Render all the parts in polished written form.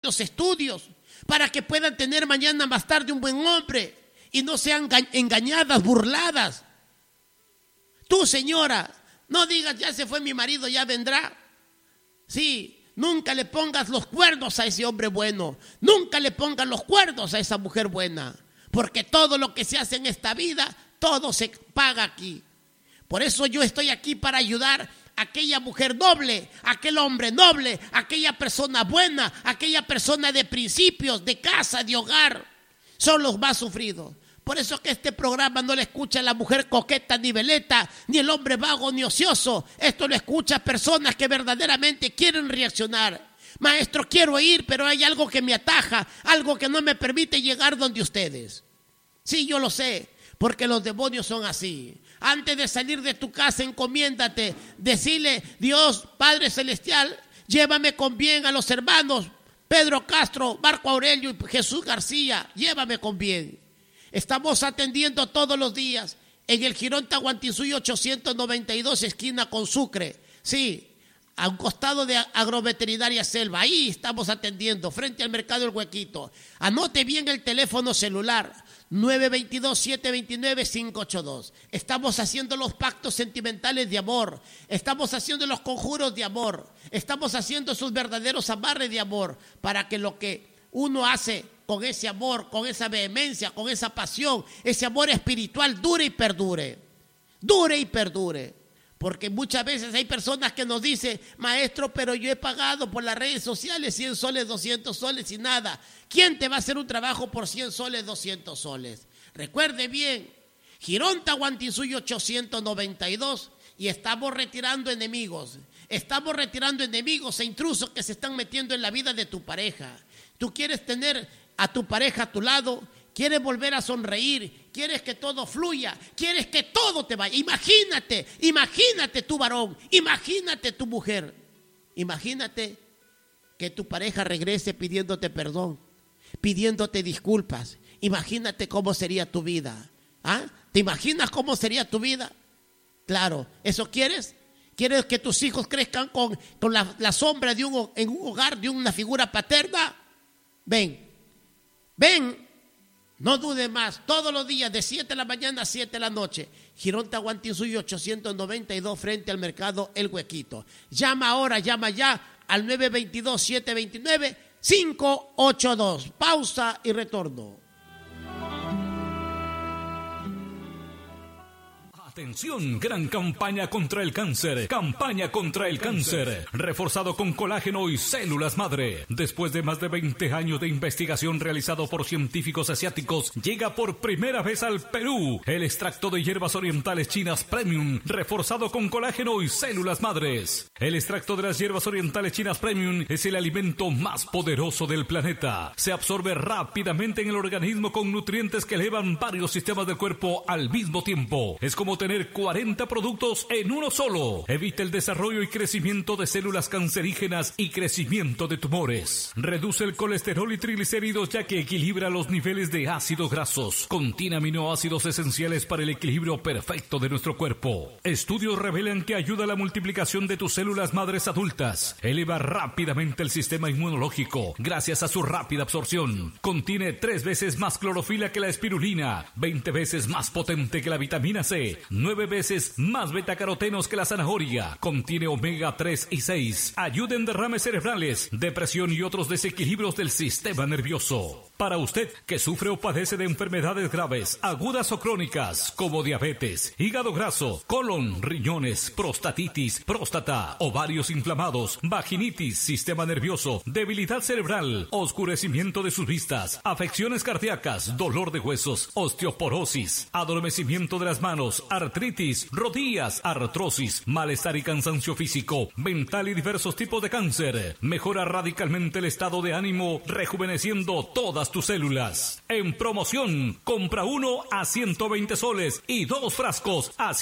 altos estudios, para que puedan tener mañana más tarde un buen hombre y no sean engañadas, burladas. Tú, señora, no digas, ya se fue mi marido, ya vendrá. Sí, nunca le pongas los cuernos a ese hombre bueno, nunca le pongas los cuernos a esa mujer buena, porque todo lo que se hace en esta vida, todo se paga aquí. Por eso yo estoy aquí para ayudar a aquella mujer noble, a aquel hombre noble, a aquella persona buena, a aquella persona de principios, de casa, de hogar. Son los más sufridos. Por eso es que este programa no le escucha a la mujer coqueta ni veleta, ni el hombre vago ni ocioso. Esto lo escucha a personas que verdaderamente quieren reaccionar. Maestro, quiero ir, pero hay algo que me ataja, algo que no me permite llegar donde ustedes. Sí, yo lo sé, porque los demonios son así. Antes de salir de tu casa, encomiéndate, decile: Dios, Padre Celestial, llévame con bien a los hermanos Pedro Castro, Marco Aurelio y Jesús García, llévame con bien. Estamos atendiendo todos los días en el Jirón Tahuantinsuyo 892, esquina con Sucre. Sí, a un costado de Agroveterinaria Selva. Ahí estamos atendiendo, frente al Mercado El Huequito. Anote bien el teléfono celular, 922-729-582. Estamos haciendo los pactos sentimentales de amor. Estamos haciendo los conjuros de amor. Estamos haciendo sus verdaderos amarres de amor, para que lo que uno hace con ese amor, con esa vehemencia, con esa pasión, ese amor espiritual dure y perdure. Dure y perdure. Porque muchas veces hay personas que nos dicen: maestro, pero yo he pagado por las redes sociales 100 soles, 200 soles y nada. ¿Quién te va a hacer un trabajo por 100 soles, 200 soles? Recuerde bien, Jirón Tahuantinsuyo 892, y estamos retirando enemigos. Estamos retirando enemigos e intrusos que se están metiendo en la vida de tu pareja. Tú quieres tener a tu pareja a tu lado, quieres volver a sonreír, quieres que todo fluya, quieres que todo te vaya. Imagínate tu varón, imagínate tu mujer, imagínate que tu pareja regrese pidiéndote perdón, pidiéndote disculpas. Imagínate cómo sería tu vida. ¿Ah? ¿Te imaginas cómo sería tu vida? Claro, ¿eso quieres? ¿Quieres que tus hijos crezcan con la sombra en un hogar de una figura paterna? Ven, no dudes más, todos los días de 7 de la mañana a 7 de la noche, Jirón Tahuantinsuyo 892, frente al Mercado El Huequito. Llama ahora, llama ya al 922-729-582. Pausa y retorno. Atención, gran campaña contra el cáncer. Campaña contra el cáncer. Reforzado con colágeno y células madre. Después de más de 20 años de investigación realizado por científicos asiáticos, llega por primera vez al Perú el extracto de hierbas orientales chinas Premium, reforzado con colágeno y células madres. El extracto de las hierbas orientales chinas Premium es el alimento más poderoso del planeta. Se absorbe rápidamente en el organismo con nutrientes que elevan varios sistemas del cuerpo al mismo tiempo. Es como tener 40 productos en uno solo. Evita el desarrollo y crecimiento de células cancerígenas y crecimiento de tumores. Reduce el colesterol y triglicéridos, ya que equilibra los niveles de ácidos grasos. Contiene aminoácidos esenciales para el equilibrio perfecto de nuestro cuerpo. Estudios revelan que ayuda a la multiplicación de tus células madres adultas. Eleva rápidamente el sistema inmunológico gracias a su rápida absorción. Contiene 3 veces más clorofila que la espirulina, 20 veces más potente que la vitamina C, 9 veces más betacarotenos que la zanahoria. Contiene omega 3 y 6. Ayuda en derrames cerebrales, depresión y otros desequilibrios del sistema nervioso. Para usted que sufre o padece de enfermedades graves, agudas o crónicas, como diabetes, hígado graso, colon, riñones, prostatitis, próstata, ovarios inflamados, vaginitis, sistema nervioso, debilidad cerebral, oscurecimiento de sus vistas, afecciones cardíacas, dolor de huesos, osteoporosis, adormecimiento de las manos, artritis, rodillas, artrosis, malestar y cansancio físico, mental y diversos tipos de cáncer. Mejora radicalmente el estado de ánimo, rejuveneciendo todas tus células. En promoción, compra 1 a 120 soles y 2 frascos a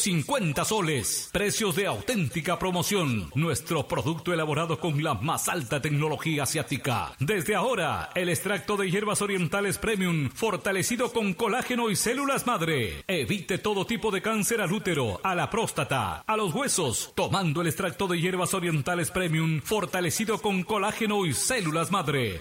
150 soles. Precios de auténtica promoción. Nuestro producto elaborado con la más alta tecnología asiática. Desde ahora, el extracto de hierbas orientales Premium, fortalecido con colágeno y células madre. Evite todo tipo de cáncer al útero, a la próstata, a los huesos, tomando el extracto de hierbas orientales Premium, fortalecido con colágeno y células madre.